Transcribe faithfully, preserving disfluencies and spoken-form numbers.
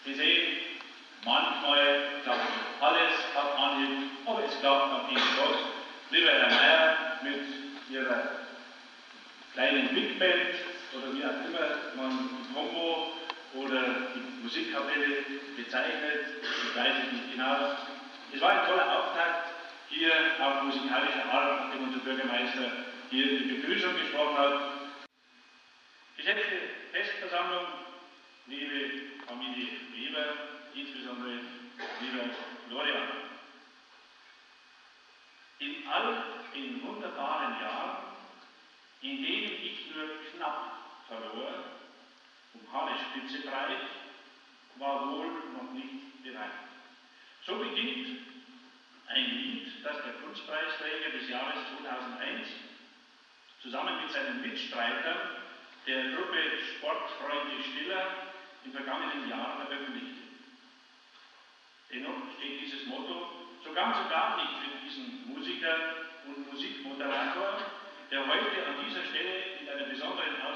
gesehen, manchmal klappt alles auf Anhieb, aber es klappt am Ende doch. Lieber Herr Meier mit Ihrer kleinen Big Band oder wie auch immer man die Combo oder die Musikkapelle bezeichnet, das weiß ich nicht genau. Es war ein toller Auftakt hier auf musikalischer Art, nachdem unser Bürgermeister hier die Begrüßung gesprochen hat. Geschätzte Festversammlung, liebe Familie Weber, insbesondere lieber Florian. In all den wunderbaren Jahren, in denen ich nur knapp verlor, um Haarspitze breit, war wohl noch nicht bereit. So beginnt ein Lied, das der Kunstpreisträger des Jahres zweitausendeins zusammen mit seinen Mitstreitern der Gruppe Sportfreunde Stiller im vergangenen Jahr veröffentlichte. Dennoch steht dieses Motto so ganz und gar nicht für diesen Musiker und Musikmoderator, der heute an dieser Stelle mit einer besonderen Auszeichnung